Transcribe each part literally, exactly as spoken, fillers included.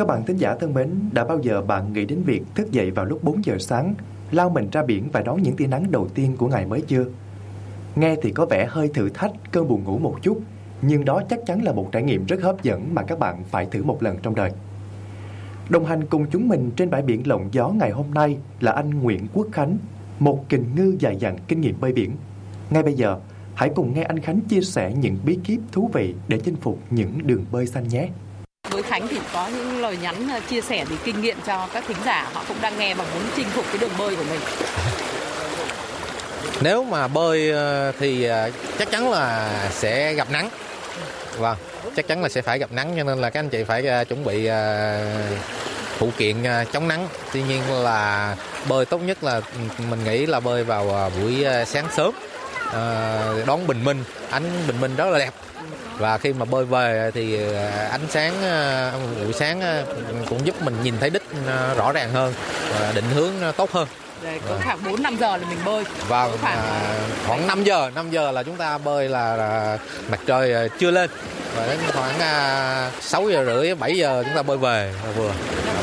Các bạn thính giả thân mến, đã bao giờ bạn nghĩ đến việc thức dậy vào lúc bốn giờ sáng, lao mình ra biển và đón những tia nắng đầu tiên của ngày mới chưa? Nghe thì có vẻ hơi thử thách cơn buồn ngủ một chút, nhưng đó chắc chắn là một trải nghiệm rất hấp dẫn mà các bạn phải thử một lần trong đời. Đồng hành cùng chúng mình trên bãi biển lộng gió ngày hôm nay là anh Nguyễn Quốc Khánh, một kình ngư dày dặn kinh nghiệm bơi biển. Ngay bây giờ, hãy cùng nghe anh Khánh chia sẻ những bí kíp thú vị để chinh phục những đường bơi xanh nhé. Với Khánh thì có những lời nhắn chia sẻ về kinh nghiệm cho các thính giả, họ cũng đang nghe và muốn chinh phục cái đường bơi của mình. Nếu mà bơi thì chắc chắn là sẽ gặp nắng. Vâng, chắc chắn là sẽ phải gặp nắng, cho nên là các anh chị phải chuẩn bị phụ kiện chống nắng. Tuy nhiên là bơi tốt nhất là mình nghĩ là bơi vào buổi sáng sớm, đón bình minh, ánh bình minh rất là đẹp. Và khi mà bơi về thì ánh sáng buổi sáng cũng giúp mình nhìn thấy đích rõ ràng hơn và định hướng tốt hơn. Đấy, có khoảng bốn năm giờ là mình bơi. Vâng, khoảng, à, khoảng năm giờ, năm giờ là chúng ta bơi là, là mặt trời chưa lên. Và đến khoảng à, sáu giờ rưỡi, bảy giờ chúng ta bơi về là vừa.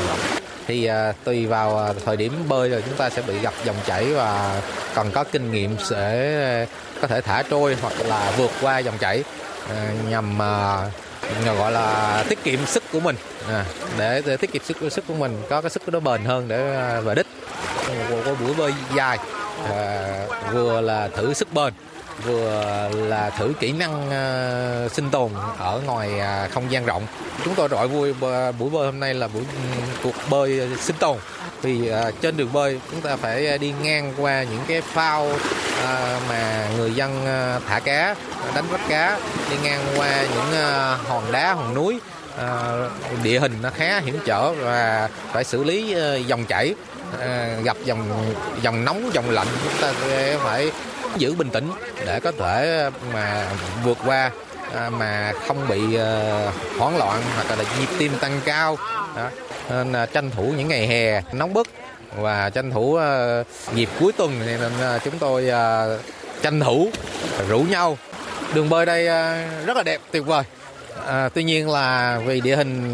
Thì à, tùy vào thời điểm bơi rồi chúng ta sẽ bị gặp dòng chảy và cần có kinh nghiệm sẽ có thể thả trôi hoặc là vượt qua dòng chảy à, nhằm à, gọi là tiết kiệm sức của mình, à, để, để tiết kiệm sức sức của mình, có cái sức nó bền hơn để về đích. Một buổi bơi dài à, vừa là thử sức bền, vừa là thử kỹ năng à, sinh tồn ở ngoài à, không gian rộng. Chúng tôi gọi vui buổi bơi hôm nay là buổi cuộc bơi sinh tồn. Vì à, trên đường bơi chúng ta phải đi ngang qua những cái phao à, mà người dân à, thả cá, đánh bắt cá, đi ngang qua những à, hòn đá, hòn núi, à, địa hình nó khá hiểm trở và phải xử lý à, dòng chảy, à, gặp dòng dòng nóng, dòng lạnh, chúng ta phải giữ bình tĩnh để có thể mà vượt qua à, mà không bị à, hoảng loạn hoặc là nhịp tim tăng cao. Đó. Nên uh, tranh thủ những ngày hè nóng bức và tranh thủ uh, dịp cuối tuần nên uh, chúng tôi uh, tranh thủ rủ nhau. Đường bơi đây uh, rất là đẹp, tuyệt vời. Uh, tuy nhiên là vì địa hình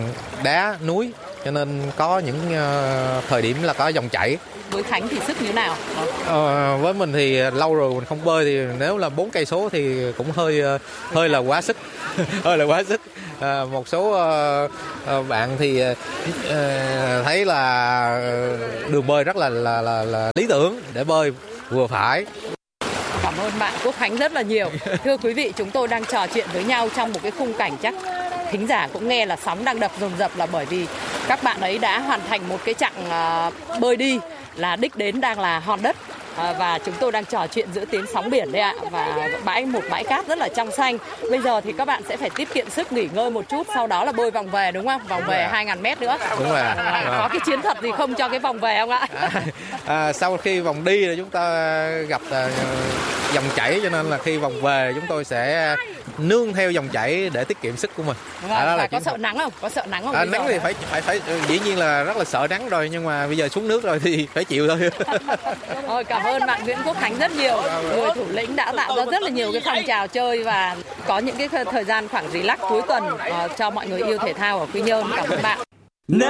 đá núi cho nên có những uh, thời điểm là có dòng chảy. Với Khánh thì sức như thế nào? Ờ, với mình thì lâu rồi mình không bơi, thì nếu là bốn cây số thì cũng hơi hơi là quá sức, hơi là quá sức. À, một số uh, bạn thì uh, thấy là đường bơi rất là là, là là lý tưởng để bơi vừa phải. Cảm ơn bạn Quốc Khánh rất là nhiều. Thưa quý vị, chúng tôi đang trò chuyện với nhau trong một cái khung cảnh chắc thính giả cũng nghe là sóng đang đập dồn dập, là bởi vì các bạn ấy đã hoàn thành một cái chặng uh, bơi đi, là đích đến đang là hòn đất. À, và chúng tôi đang trò chuyện giữa tiếng sóng biển đây ạ, và bãi một bãi cát rất là trong xanh. Bây giờ thì các bạn sẽ phải tiết kiệm sức nghỉ ngơi một chút, sau đó là bơi vòng về, đúng không? Vòng về hai nghìn mét nữa. Đúng rồi. À, có cái chiến thuật gì không cho cái vòng về không ạ? À, à, sau khi vòng đi thì chúng ta gặp uh, dòng chảy, cho nên là khi vòng về chúng tôi sẽ nương theo dòng chảy để tiết kiệm sức của mình. Vâng, à, đó là có sợ thuật. Nắng không? Có sợ nắng không? À, nắng thì phải phải phải dĩ nhiên là rất là sợ nắng rồi, nhưng mà bây giờ xuống nước rồi thì phải chịu thôi. Ôi, cảm ơn bạn Nguyễn Quốc Khánh rất nhiều, người thủ lĩnh đã tạo ra rất là nhiều cái phong trào chơi và có những cái thời gian khoảng relax cuối tuần uh, cho mọi người yêu thể thao ở Quy Nhơn. Cảm ơn bạn.